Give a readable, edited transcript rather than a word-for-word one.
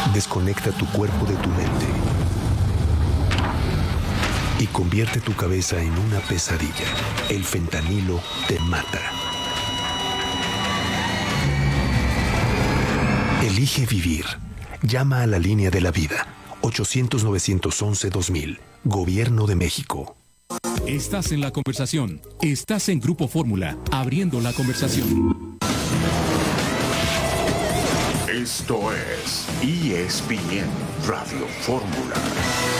Desconecta tu cuerpo de tu mente y convierte tu cabeza en una pesadilla. El fentanilo te mata. Elige vivir. Llama a la línea de la vida. 800-911-2000. Gobierno de México. Estás en la conversación. Estás en Grupo Fórmula, abriendo la conversación. Esto es ESPN Radio Fórmula.